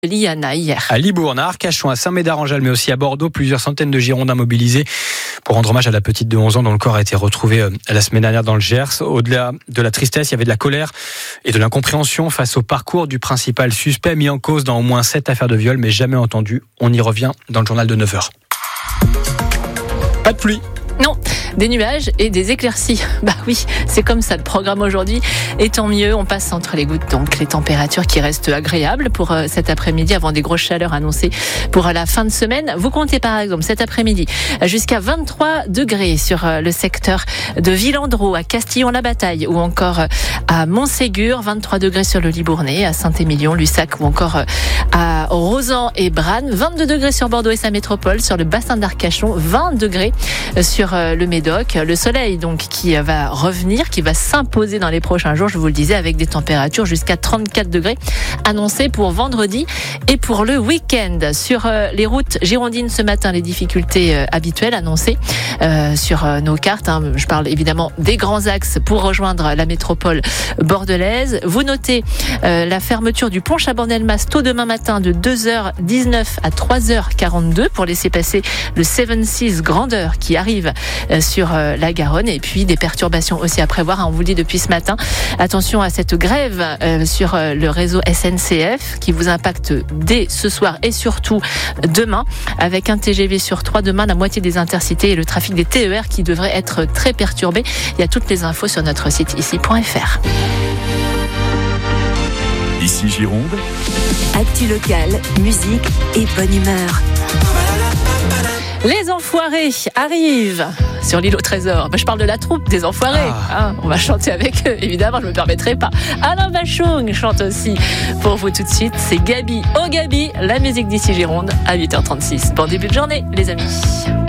Liana hier. À Libourne, à Arcachon, à Saint-Médard-en-Jalles, mais aussi à Bordeaux, plusieurs centaines de Girondins mobilisés pour rendre hommage à la petite de 11 ans dont le corps a été retrouvé la semaine dernière dans le Gers. Au-delà de la tristesse, il y avait de la colère et de l'incompréhension face au parcours du principal suspect mis en cause dans au moins 7 affaires de viol, mais jamais entendu. On y revient dans le journal de 9h. Pas de pluie. Non, des nuages et des éclaircies. Bah oui, c'est comme ça le programme aujourd'hui. Et tant mieux, on passe entre les gouttes. Donc les températures qui restent agréables pour cet après-midi avant des grosses chaleurs annoncées pour la fin de semaine. Vous comptez par exemple cet après-midi jusqu'à 23 degrés sur le secteur de Villandreau, à Castillon-la-Bataille ou encore à Montségur, 23 degrés sur le Libournais, à Saint-Émilion, Lussac ou encore à Rozan et Branne, 22 degrés sur Bordeaux et sa métropole, sur le bassin d'Arcachon, 20 degrés sur le Médoc. Le soleil donc qui va revenir, qui va s'imposer dans les prochains jours, je vous le disais, avec des températures jusqu'à 34 degrés annoncées pour vendredi et pour le week-end. Sur les routes girondines ce matin, les difficultés habituelles annoncées sur nos cartes. Je parle évidemment des grands axes pour rejoindre la métropole bordelaise. Vous notez la fermeture du pont Chabanel-Mas tôt demain matin de 2h19 à 3h42 pour laisser passer le 7-6 grandeur qui arrive sur la Garonne, et puis des perturbations aussi à prévoir. On vous le dit depuis ce matin. Attention à cette grève sur le réseau SNCF qui vous impacte dès ce soir et surtout demain, avec un TGV sur 3 demain, la moitié des intercités et le trafic des TER qui devrait être très perturbé. Il y a toutes les infos sur notre site ici.fr. Ici Gironde. Actu locale, musique et bonne humeur. Les Enfoirés arrivent sur l'île au trésor. Je parle de la troupe des Enfoirés. On va chanter avec eux, évidemment, je ne me permettrai pas. Alain Bachung chante aussi pour vous tout de suite. C'est Gabi, oh Gabi, la musique d'ici Gironde à 8h36. Bon début de journée, les amis.